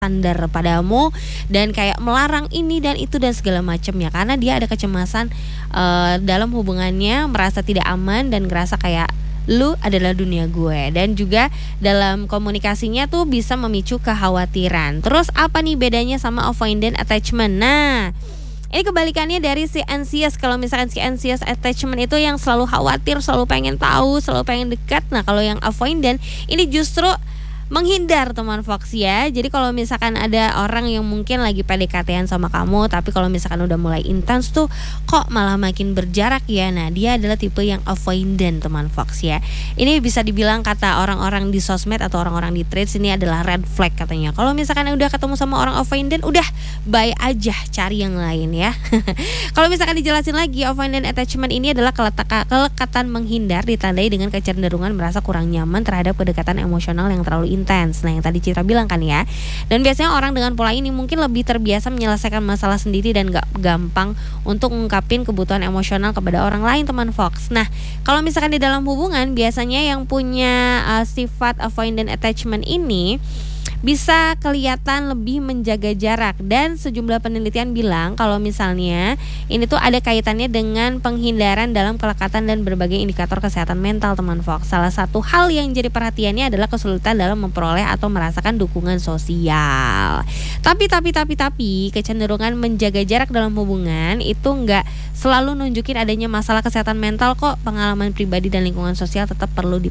standar padamu dan kayak melarang ini dan itu dan segala macam ya, karena dia ada kecemasan dalam hubungannya, merasa tidak aman dan ngerasa kayak lu adalah dunia gue, dan juga dalam komunikasinya tuh bisa memicu kekhawatiran. Terus apa nih bedanya sama avoidant attachment? Nah, ini kebalikannya dari si anxious. Kalau misalkan si anxious attachment itu yang selalu khawatir, selalu pengen tahu, selalu pengen dekat. Nah, kalau yang avoidant ini justru menghindar, teman Fox ya. Jadi kalau misalkan ada orang yang mungkin lagi PDKT-an sama kamu, tapi kalau misalkan udah mulai intens tuh kok malah makin berjarak ya. Nah, dia adalah tipe yang avoidant, teman Fox ya. Ini bisa dibilang kata orang-orang di sosmed atau orang-orang di trades, ini adalah red flag katanya. Kalau misalkan udah ketemu sama orang avoidant, udah bye aja, cari yang lain ya. Kalau misalkan dijelasin lagi, avoidant attachment ini adalah kelekatan menghindar ditandai dengan kecenderungan merasa kurang nyaman terhadap kedekatan emosional yang terlalu intens. Nah, yang tadi Citra bilang kan ya. Dan biasanya orang dengan pola ini mungkin lebih terbiasa menyelesaikan masalah sendiri dan gak gampang untuk mengungkapin kebutuhan emosional kepada orang lain, teman Fox. Nah, kalau misalkan di dalam hubungan, biasanya yang punya sifat avoidant attachment ini bisa kelihatan lebih menjaga jarak, dan sejumlah penelitian bilang kalau misalnya ini tuh ada kaitannya dengan penghindaran dalam kelekatan dan berbagai indikator kesehatan mental, teman Fox. Salah satu hal yang jadi perhatiannya adalah kesulitan dalam memperoleh atau merasakan dukungan sosial. Tapi kecenderungan menjaga jarak dalam hubungan itu nggak selalu nunjukin adanya masalah kesehatan mental kok. Pengalaman pribadi dan lingkungan sosial tetap perlu